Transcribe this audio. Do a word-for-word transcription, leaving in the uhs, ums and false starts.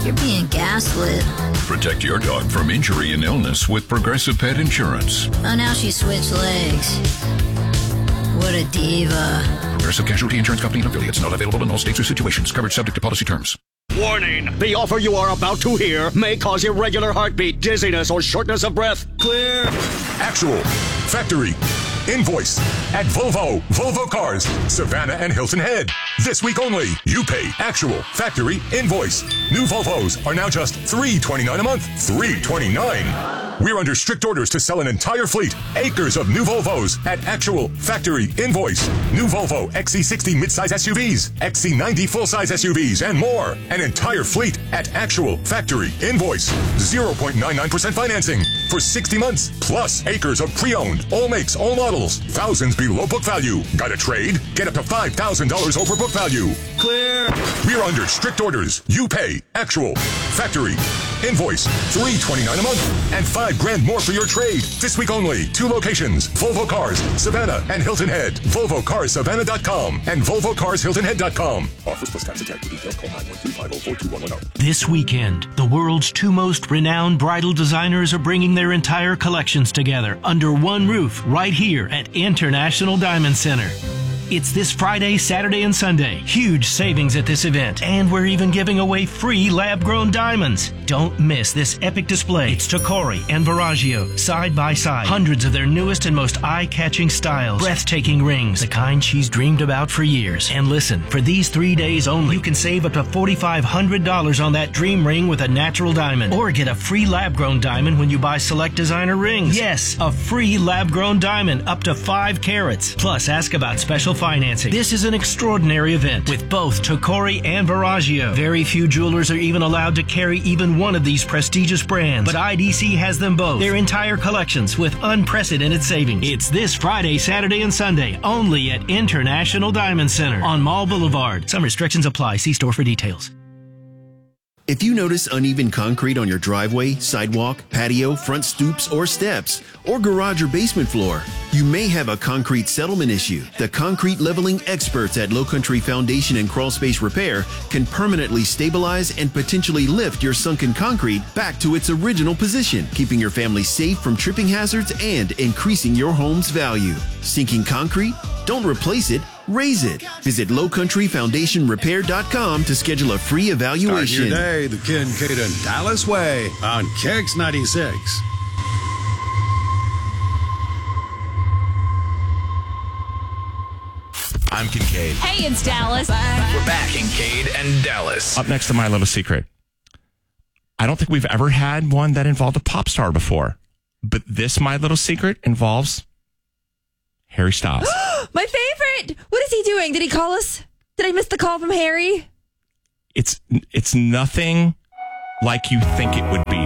You're being gaslit. Protect your dog from injury and illness with Progressive Pet Insurance. Oh, now she switched legs. What a diva. Progressive Casualty Insurance Company and affiliates. Not available in all states or situations. Coverage subject to policy terms. Warning! The offer you are about to hear may cause irregular heartbeat, dizziness, or shortness of breath. Clear. Actual. Factory. Invoice. At Volvo. Volvo Cars. Savannah and Hilton Head. This week only. You pay actual. Factory. Invoice. New Volvos are now just three hundred twenty-nine dollars a month. three hundred twenty-nine dollars. We're under strict orders to sell an entire fleet. Acres of new Volvos at actual. Factory. Invoice. New Volvo X C sixty midsize S U Vs. X C ninety full-size S U Vs and more. An entire fleet at actual. Factory. Invoice. zero point nine nine percent financing for sixty months. Plus acres of pre-owned. All makes, all models. Thousands below book value. Got a trade? Get up to five thousand dollars over book value. Clear. We're under strict orders. You pay. Actual. Factory. Invoice. three hundred twenty-nine dollars a month. And five grand more for your trade. This week only. Two locations. Volvo Cars, Savannah and Hilton Head. Volvo Cars Savannah dot com and Volvo Cars Hilton Head dot com. Offers plus tax and tax. Details call nine one two, five oh four, two one one oh. This weekend, the world's two most renowned bridal designers are bringing their entire collections together under one roof right here at International Diamond Center. It's this Friday, Saturday, and Sunday. Huge savings at this event. And we're even giving away free lab-grown diamonds. Don't miss this epic display. It's Tacori and Verragio, side by side. Hundreds of their newest and most eye-catching styles. Breathtaking rings, the kind she's dreamed about for years. And listen, for these three days only, you can save up to four thousand five hundred dollars on that dream ring with a natural diamond. Or get a free lab-grown diamond when you buy select designer rings. Yes, a free lab-grown diamond up to five carats. Plus, ask about special financing. This is an extraordinary event with both Tacori and Verragio. Very few jewelers are even allowed to carry even one of these prestigious brands, but I D C has them both. Their entire collections with unprecedented savings. It's this Friday, Saturday, and Sunday only at International Diamond Center on Mall Boulevard. Some restrictions apply. See store for details. If you notice uneven concrete on your driveway, sidewalk, patio, front stoops, or steps, or garage or basement floor, you may have a concrete settlement issue. The concrete leveling experts at Low Country Foundation and Crawl Space Repair can permanently stabilize and potentially lift your sunken concrete back to its original position, keeping your family safe from tripping hazards and increasing your home's value. Sinking concrete? Don't replace it. Raise it. Visit low country foundation repair dot com to schedule a free evaluation. Start your day the Kincaid and Dallas way on Kicks ninety-six. I'm Kincaid. Hey, it's Dallas. We're back, Kincaid and Dallas. Up next to My Little Secret. I don't think we've ever had one that involved a pop star before, but this My Little Secret involves Harry Styles. My favorite. What is he doing? Did he call us? Did I miss the call from Harry? It's it's nothing like you think it would be.